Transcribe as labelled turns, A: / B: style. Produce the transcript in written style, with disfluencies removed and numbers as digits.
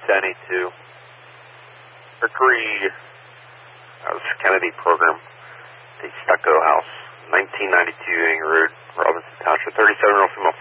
A: 982. Mercury, that was Kennedy program, the Stucco House, 1992 Ing Road, Robinson Township, 37-year-old female